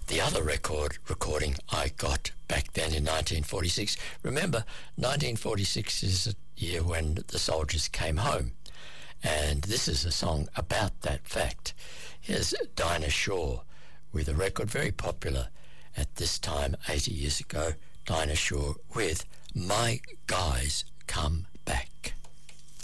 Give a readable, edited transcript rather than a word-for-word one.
the other recording I got back then in 1946. Remember, 1946 is a year when the soldiers came home, and this is a song about that fact. Here's Dinah Shore with a record very popular at this time 80 years ago, Dinah Shore with My Guys Come